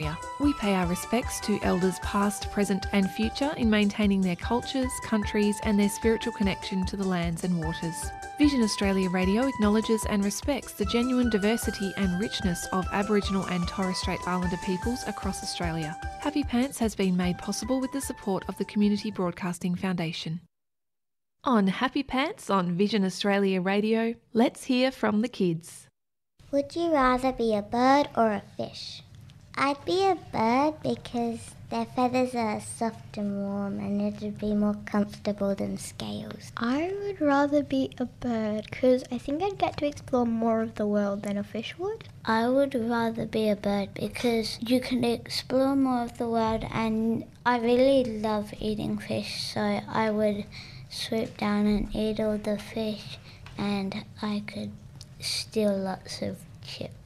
Australia. We pay our respects to elders past, present and future in maintaining their cultures, countries and their spiritual connection to the lands and waters. Vision Australia Radio acknowledges and respects the genuine diversity and richness of Aboriginal and Torres Strait Islander peoples across Australia. Happy Pants has been made possible with the support of the Community Broadcasting Foundation. On Happy Pants on Vision Australia Radio, let's hear from the kids. Would you rather be a bird or a fish? I'd be a bird because their feathers are soft and warm and it would be more comfortable than scales. I would rather be a bird because I think I'd get to explore more of the world than a fish would. I would rather be a bird because you can explore more of the world, and I really love eating fish, so I would swoop down and eat all the fish and I could steal lots of chips.